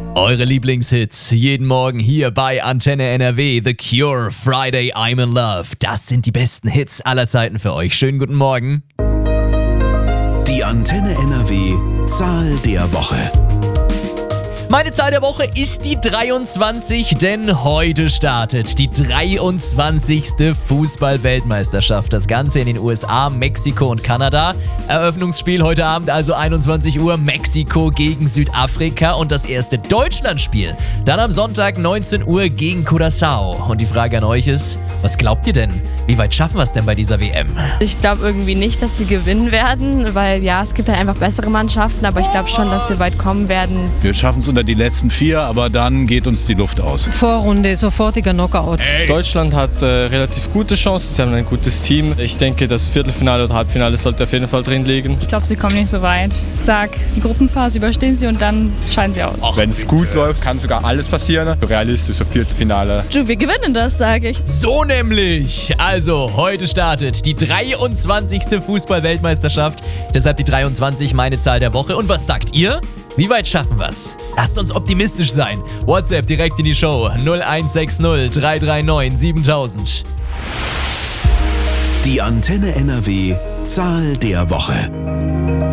Eure Lieblingshits jeden Morgen hier bei Antenne NRW. The Cure, Friday, I'm in Love. Das sind die besten Hits aller Zeiten für euch. Schönen guten Morgen. Die Antenne NRW Zahl der Woche. Meine Zahl der Woche ist die 23, denn heute startet die 23. Fußball-Weltmeisterschaft. Das Ganze in den USA, Mexiko und Kanada. Eröffnungsspiel heute Abend, also 21 Uhr, Mexiko gegen Südafrika und das erste Deutschlandspiel. Dann am Sonntag 19 Uhr gegen Curaçao. Und die Frage an euch ist, was glaubt ihr denn? Wie weit schaffen wir es denn bei dieser WM? Ich glaube irgendwie nicht, dass sie gewinnen werden, weil ja, es gibt halt einfach bessere Mannschaften, aber ich glaube schon, dass wir weit kommen werden. Wir schaffen es unter die letzten 4, aber dann geht uns die Luft aus. Vorrunde, sofortiger Knockout. Deutschland hat relativ gute Chancen, sie haben ein gutes Team. Ich denke, das Viertelfinale oder Halbfinale sollte auf jeden Fall drin liegen. Ich glaube, sie kommen nicht so weit. Ich sag, die Gruppenphase überstehen sie und dann scheiden sie aus. Wenn es gut läuft, kann sogar alles passieren. Realistisch, so Viertelfinale. Wir gewinnen das, sage ich. So nämlich. Also, heute startet die 23. Fußball-Weltmeisterschaft. Deshalb die 23, meine Zahl der Woche. Und was sagt ihr? Wie weit schaffen wir's? Lasst uns optimistisch sein. WhatsApp direkt in die Show 0160 339 7000. Die Antenne NRW Zahl der Woche.